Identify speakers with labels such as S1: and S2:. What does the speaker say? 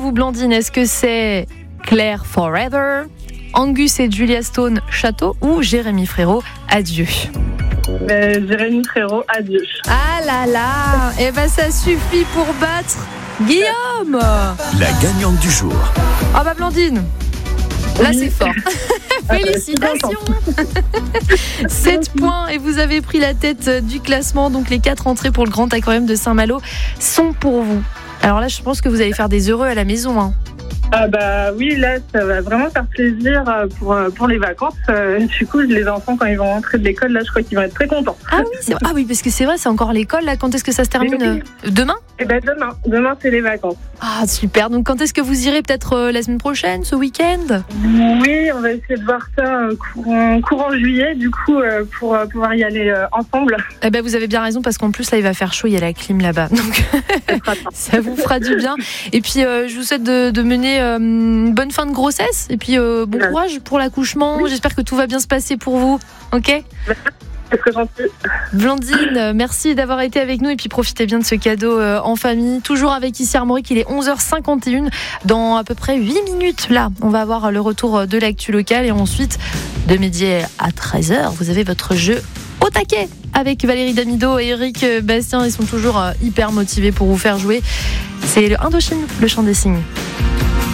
S1: vous, Blandine, est-ce que c'est Claire Forever, Angus et Julia Stone, Château ou Jérémy Frérot, Adieu?
S2: Jérémy Frérot, Adieu.
S1: Ah là là, eh ben ça suffit pour battre Guillaume.
S3: La gagnante du jour.
S1: Ah bah Blandine, là c'est fort. Félicitations. 7 points et vous avez pris la tête du classement. Donc les 4 entrées pour le Grand Aquarium de Saint-Malo sont pour vous. Alors là, je pense que vous allez faire des heureux à la maison, hein.
S2: Ah bah oui, là, ça va vraiment faire plaisir pour les vacances. Du coup, les enfants, quand ils vont rentrer de l'école, là, je crois qu'ils vont être très contents.
S1: Ah oui, ah oui, parce que c'est vrai, c'est encore l'école, là. Quand est-ce que ça se termine? Demain?
S2: Eh ben demain, c'est les vacances.
S1: Ah super, donc quand est-ce que vous irez? Peut-être la semaine prochaine, ce week-end?
S2: Oui, on va essayer de voir ça courant juillet, du coup, pour pouvoir y aller ensemble.
S1: Eh ben vous avez bien raison, parce qu'en plus là il va faire chaud, il y a la clim là-bas, donc ça vous fera du bien. Et puis je vous souhaite de mener une bonne fin de grossesse, et puis bon courage pour l'accouchement. Oui. J'espère que tout va bien se passer pour vous, ok?
S2: C'est très gentil.
S1: Blandine, merci d'avoir été avec nous, et puis profitez bien de ce cadeau en famille. Toujours avec ici Armorique, il est 11h51. Dans à peu près 8 minutes, là, on va avoir le retour de l'actu locale, et ensuite, de midi à 13h, vous avez votre jeu au taquet avec Valérie Damido et Eric Bastien. Ils sont toujours hyper motivés pour vous faire jouer. C'est le Indochine, le chant des signes.